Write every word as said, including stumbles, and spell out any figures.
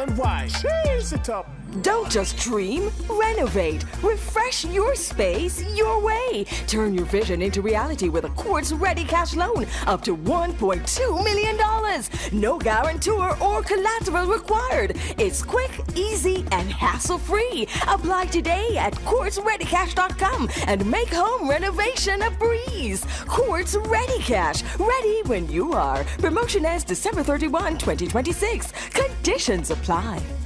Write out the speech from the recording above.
and wide. Cheese it up. Don't just dream, renovate. Refresh your space your way. Turn your vision into reality with a Quartz Ready Cash loan up to one point two million dollars. No guarantor or collateral required. It's quick, easy, and hassle-free. Apply today at quartz ready cash dot com and make home renovation a breeze. Quartz Ready Cash, ready when you are. Promotion ends December thirty-first, twenty twenty-six. Conditions apply.